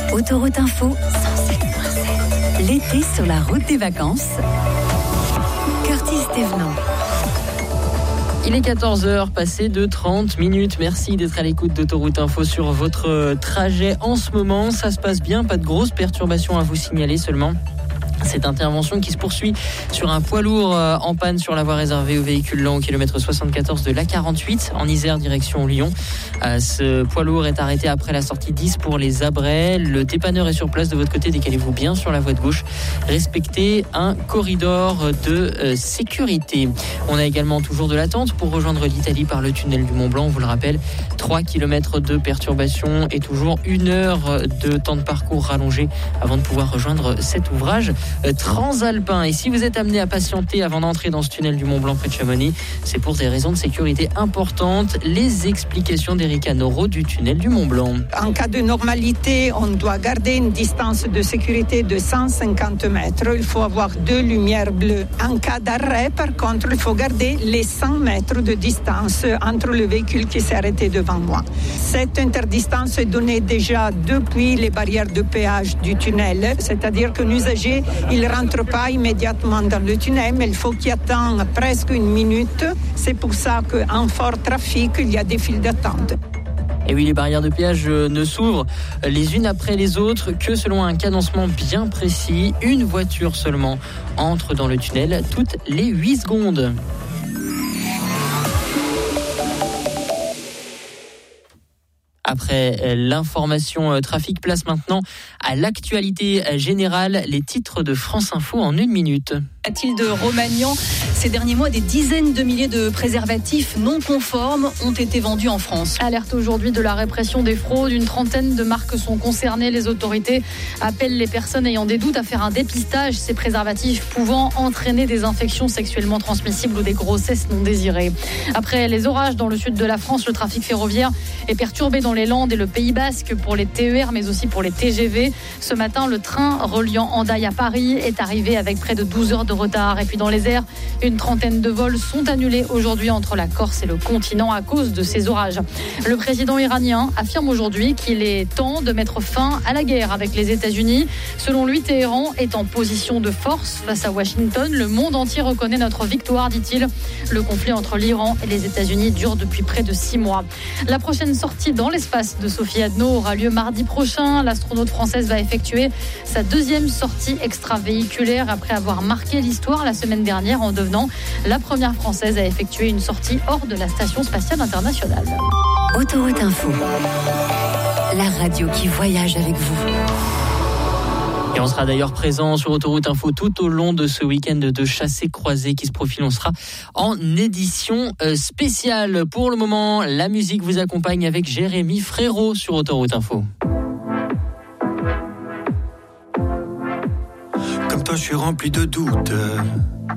Autoroute Info 107.7. L'été sur la route des vacances. Curtis Thévenot. Il est 14h, passé de 30 minutes. Merci d'être à l'écoute d'Autoroute Info sur votre trajet en ce moment. Ça se passe bien, pas de grosses perturbations à vous signaler seulement. Cette intervention qui se poursuit sur un poids lourd en panne sur la voie réservée aux véhicules lents au kilomètre 74 de l'A48 en Isère direction Lyon. Ce poids lourd est arrêté après la sortie 10 pour les Abrets. Le dépanneur est sur place de votre côté, décalez-vous bien sur la voie de gauche. Respectez un corridor de sécurité. On a également toujours de l'attente pour rejoindre l'Italie par le tunnel du Mont-Blanc. On vous le rappelle, 3 km de perturbation et toujours 1 heure de temps de parcours rallongé avant de pouvoir rejoindre cet ouvrage transalpin. Et si vous êtes amené à patienter avant d'entrer dans ce tunnel du Mont-Blanc près de Chamonix, c'est pour des raisons de sécurité importantes. Les explications d'Erika Noro du tunnel du Mont-Blanc. En cas de normalité, on doit garder une distance de sécurité de 150 mètres. Il faut avoir 2 lumières bleues. En cas d'arrêt, par contre, il faut garder les 100 mètres de distance entre le véhicule qui s'est arrêté devant moi. Cette interdistance est donnée déjà depuis les barrières de péage du tunnel, c'est-à-dire que l'usager il ne rentre pas immédiatement dans le tunnel, mais il faut qu'il attende presque 1 minute. C'est pour ça qu'en fort trafic, il y a des files d'attente. Et oui, les barrières de péage ne s'ouvrent les unes après les autres que selon un cadencement bien précis. Une voiture seulement entre dans le tunnel toutes les 8 secondes. Après l'information trafic, place maintenant à l'actualité générale, les titres de France Info en 1 minute. Mathilde Romagnan, ces derniers mois, des dizaines de milliers de préservatifs non conformes ont été vendus en France. Alerte aujourd'hui de la répression des fraudes. Une trentaine de marques sont concernées. Les autorités appellent les personnes ayant des doutes à faire un dépistage. Ces préservatifs pouvant entraîner des infections sexuellement transmissibles ou des grossesses non désirées. Après les orages dans le sud de la France, le trafic ferroviaire est perturbé dans les Landes et le Pays Basque pour les TER, mais aussi pour les TGV. Ce matin, le train reliant Hendaye à Paris est arrivé avec près de 12 heures de retard. Et puis dans les airs, une trentaine de vols sont annulés aujourd'hui entre la Corse et le continent à cause de ces orages. Le président iranien affirme aujourd'hui qu'il est temps de mettre fin à la guerre avec les États-Unis. Selon lui, Téhéran est en position de force face à Washington. Le monde entier reconnaît notre victoire, dit-il. Le conflit entre l'Iran et les États-Unis dure depuis près de 6 mois. La prochaine sortie dans l'espace de Sophie Adno aura lieu mardi prochain. L'astronaute française va effectuer sa 2e sortie extravéhiculaire après avoir marqué l'histoire la semaine dernière en devenant la première française à effectuer une sortie hors de la Station spatiale internationale. Autoroute Info, la radio qui voyage avec vous. Et on sera d'ailleurs présent sur Autoroute Info tout au long de ce week-end de chassé-croisé qui se profile. On sera en édition spéciale. Pour le moment, la musique vous accompagne avec Jérémy Frérot sur Autoroute Info. Comme toi, je suis rempli de doutes.